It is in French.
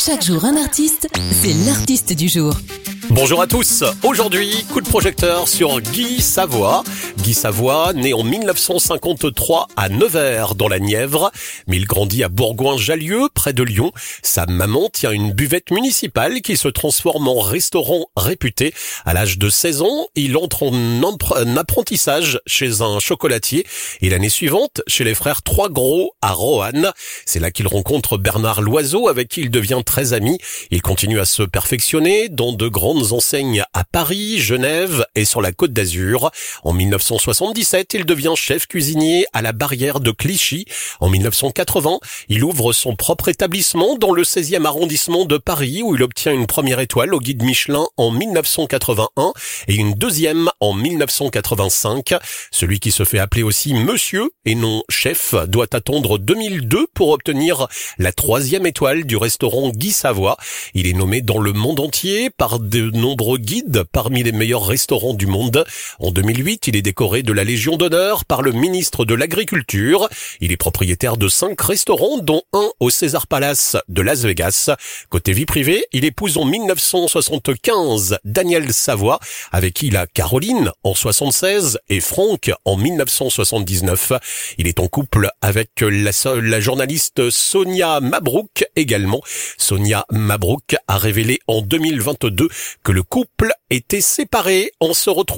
Chaque jour un artiste, c'est l'artiste du jour. Bonjour à tous. Aujourd'hui, coup de projecteur sur Guy Savoy. Guy Savoy, né en 1953 à Nevers dans la Nièvre, mais il grandit à Bourgoin-Jallieu, près de Lyon. Sa maman tient une buvette municipale qui se transforme en restaurant réputé. À l'âge de 16 ans, il entre en apprentissage chez un chocolatier et l'année suivante chez les frères Trois Gros à Roanne. C'est là qu'il rencontre Bernard Loiseau avec qui il devient très ami. Il continue à se perfectionner dans de grandes enseignes à Paris, Genève et sur la Côte d'Azur. En 1977, il devient chef cuisinier à la Barrière de Clichy. En 1980, il ouvre son propre établissement dans le 16e arrondissement de Paris où il obtient une première étoile au guide Michelin en 1981 et une deuxième en 1985. Celui qui se fait appeler aussi monsieur et non chef doit attendre 2002 pour obtenir la troisième étoile du restaurant Guy Savoy. Il est nommé dans le monde entier par de nombreux guides parmi les meilleurs restaurants du monde. En 2008, il est décoré de la Légion d'honneur par le ministre de l'Agriculture. Il est propriétaire de 5 restaurants, dont un au Caesars Palace de Las Vegas. Côté vie privée, il épouse en 1975 Daniel Savoy, avec qui il a Caroline en 76 et Franck en 1979. Il est en couple avec la journaliste Sonia Mabrouk également. Sonia Mabrouk a révélé en 2022 que le couple était séparé. On se retrouve